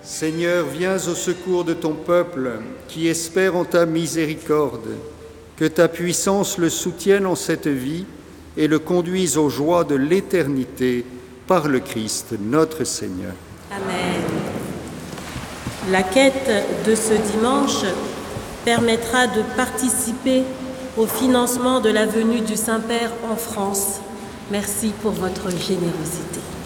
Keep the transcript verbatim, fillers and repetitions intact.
Seigneur, viens au secours de ton peuple qui espère en ta miséricorde. Que ta puissance le soutienne en cette vie et le conduise aux joies de l'éternité par le Christ, notre Seigneur. Amen. La quête de ce dimanche permettra de participer au financement de la venue du Saint-Père en France. Merci pour votre générosité.